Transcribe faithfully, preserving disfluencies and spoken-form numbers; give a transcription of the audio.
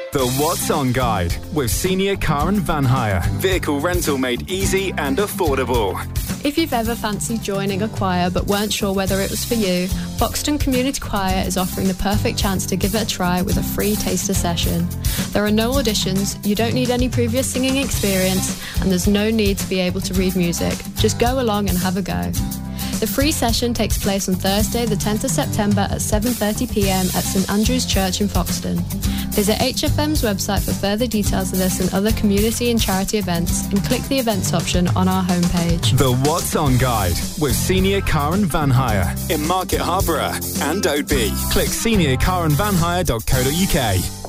The What's On Guide with Senior Car and Van Hire. Vehicle rental made easy and affordable. If you've ever fancied joining a choir but weren't sure whether it was for you, Foxton Community Choir is offering the perfect chance to give it a try with a free taster session. There are no auditions, you don't need any previous singing experience, and there's no need to be able to read music. Just go along and have a go. The free session takes place on Thursday the tenth of September at seven thirty p m at St Andrew's Church in Foxton. Visit H F M's website for further details of this and other community and charity events, and click the events option on our homepage. The What's On Guide with Senior Car and Van Hire in Market Harborough and Oadby. Click senior car and van hire dot co dot uk.